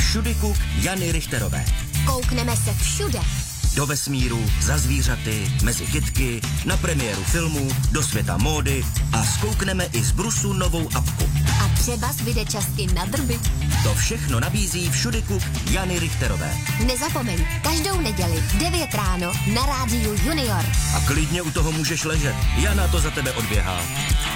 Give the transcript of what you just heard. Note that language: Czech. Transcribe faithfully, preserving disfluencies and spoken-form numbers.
Všudyku Jany Richterové. Koukneme se všude. Do vesmíru, za zvířaty, mezi kytky, na premiéru filmů, do světa módy a zkoukneme i z brusu novou apku. A třeba zbyde časky na drby. To všechno nabízí Všudyku Jany Richterové. Nezapomeň, každou neděli v devět ráno na rádiu Junior. A klidně u toho můžeš ležet. Jana to za tebe odběhá.